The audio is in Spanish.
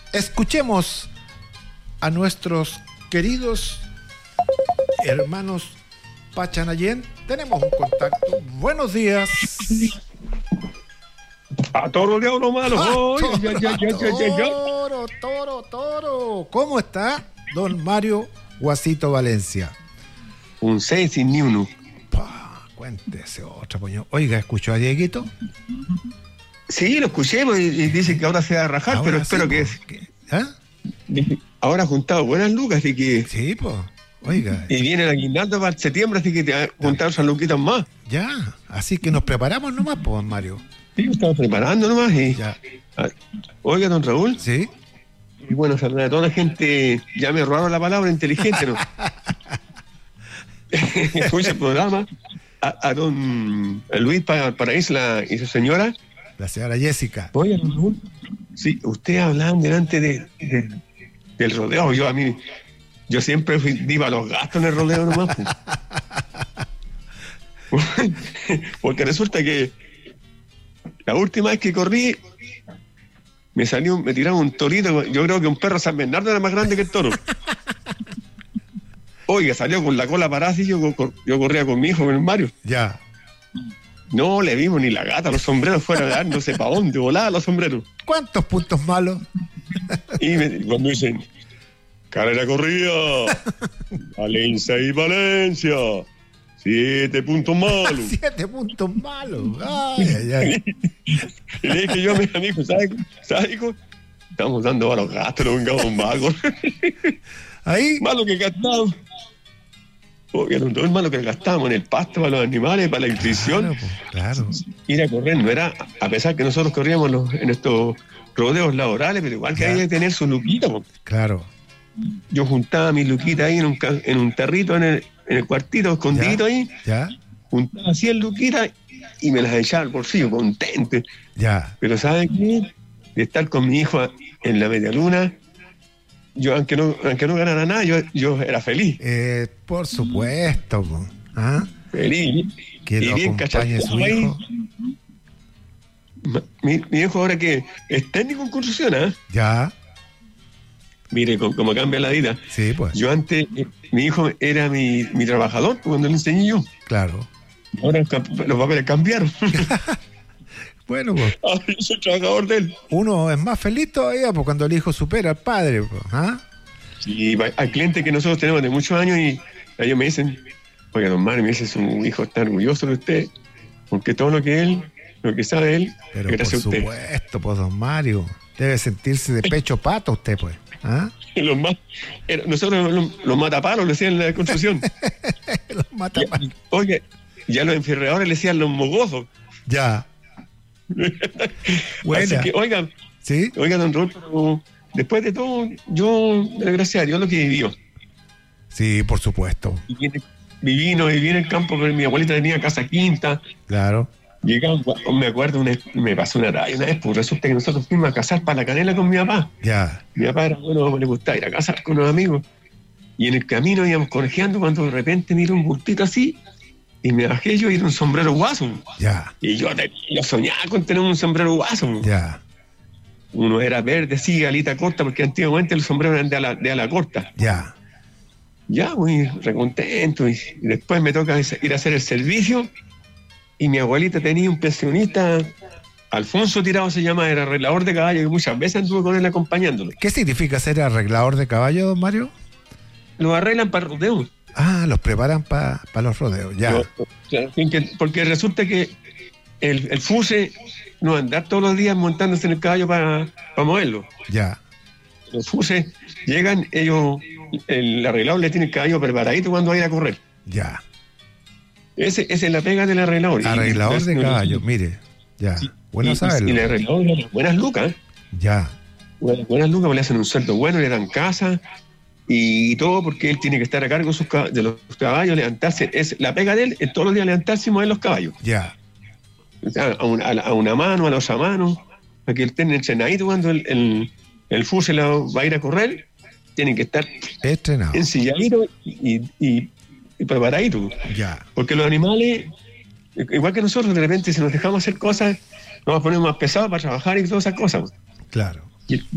Escuchemos a nuestros queridos hermanos Pachanayén. Tenemos un contacto. Buenos días. A toro de oro malo. Toro. ¿Cómo está don Mario Guasito Valencia? Un 6 sin ni uno. Cuéntese otra, poño. Oiga, ¿escuchó a Dieguito? Sí, lo escuché y dice que ahora se va a rajar, Ahora pero sí, espero que... Ahora ha juntado buenas lucas, así que... Sí, pues. Oiga. Y viene el aguinaldo para septiembre, así que te va a juntar esas luquitas más. Ya, así que nos preparamos nomás, pues, Mario. Sí, estamos preparando nomás y... Ya. Oiga, don Raúl. Sí. Y bueno, saludar a toda la gente, ya me robaron la palabra inteligente, ¿no? Escucha el programa. A don Luis Paraíso y su señora. La señora Jessica. Oye, don Raúl. Sí, ustedes hablaban delante del rodeo. Yo siempre iba a los gastos en el rodeo nomás. Porque resulta que la última vez que corrí me tiraba un torito. Yo creo que un perro San Bernardo era más grande que el toro. Oiga, salió con la cola parada y yo corría con mi hijo, con el Mario. Ya. No le vimos ni la gata, los sombreros fuera de dar, no sé para dónde volaban los sombreros. ¿Cuántos puntos malos? Y cuando dicen, carrera corrida, Valencia y Valencia, 7 puntos malos. 7 puntos malos. Ay. Y le dije yo a mi amigo, ¿sabes, hijo? Estamos dando a los gatos, no vengamos magos. Ahí. Malo que gastamos. Todo el malo que gastamos en el pasto para los animales, para la inscripción. Claro. Ir a correr, no era, a pesar que nosotros corríamos en estos rodeos laborales, pero igual que hay que tener su luquita. Claro. Yo juntaba mi luquita ahí en un tarrito, en el cuartito, escondidito ahí. Ya. Juntaba 100 luquitas y me las echaba al bolsillo, contente. Ya. Pero ¿sabe qué? De estar con mi hijo en la media luna, yo, aunque no ganara nada, yo era feliz. Por supuesto. ¿Ah? Feliz. Que lo bien acompañe su hijo. Mi hijo ahora que es técnico en construcción, ¿eh? Ya. Mire cómo cambia la vida. Sí, pues. Yo antes, mi hijo era mi trabajador cuando le enseñé yo. Claro. Ahora los papeles cambiaron. Bueno, pues. Ahora yo soy trabajador de él. Uno es más feliz todavía pues, cuando el hijo supera al padre. Pues. ¿Ah? Sí, hay clientes que nosotros tenemos de muchos años y ellos me dicen, oiga, don Mario, me dice, su hijo está orgulloso de usted, porque todo lo que sabe él, pero gracias por a usted. Supuesto, pues, don Mario. Debe sentirse de pecho pato usted, pues. ¿Ah? Nosotros los matapalos le decían en la construcción. Los matapalos. Oye, ya los enferradores le decían los mogosos. Ya. Así que, oiga, ¿sí? Oiga, don Raúl, pero después de todo, yo, gracias a Dios, lo que vivió. Sí, por supuesto. Viví en el campo, pero mi abuelita tenía casa quinta. Claro. Llegamos, me acuerdo, me pasó una talla una vez, pues resulta que nosotros fuimos a cazar para la canela con mi papá. Ya. Mi papá era bueno, le gustaba ir a cazar con los amigos. Y en el camino íbamos conejeando cuando de repente miro un bultito así y me bajé yo y era un sombrero guaso. Ya. Y yo soñaba con tener un sombrero guaso. Ya. Uno era verde, sí, alita corta, porque antiguamente los sombreros eran de ala corta. Ya. Ya, muy recontento. Y después me toca ir a hacer el servicio. Y mi abuelita tenía un pensionista, Alfonso Tirado se llama, era arreglador de caballo, que muchas veces anduve con él acompañándolo. ¿Qué significa ser arreglador de caballo, don Mario? Los arreglan para rodeos. Ah, los preparan para los rodeos, ya. Porque resulta que el fuse no andar todos los días montándose en el caballo para moverlo. Ya. Los fuses llegan, el arreglador le tiene el caballo preparadito cuando va a ir a correr. Ya. Esa es la pega del arreglador. Arreglador de caballos, mire. Ya. Sí, bueno saberlo. Y el arreglador le dan buenas lucas. Ya. Buenas lucas, pues le hacen un sueldo bueno, le dan casa y todo, porque él tiene que estar a cargo de los caballos, levantarse. Es la pega de él, es todos los días levantarse y mover los caballos. Ya. O sea, a una mano, a la otra mano, para que estén entrenaditos cuando el fuse va a ir a correr, tienen que estar entrenado, ensilladitos y preparadito. Ya. Porque los animales, igual que nosotros, de repente, si nos dejamos hacer cosas, nos vamos a poner más pesados para trabajar y todas esas cosas. Claro.